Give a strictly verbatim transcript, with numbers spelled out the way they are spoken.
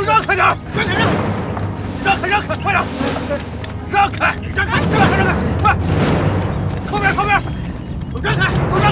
都让开点！让开让！让开让开！快点！让开！让开！让开！让开！快！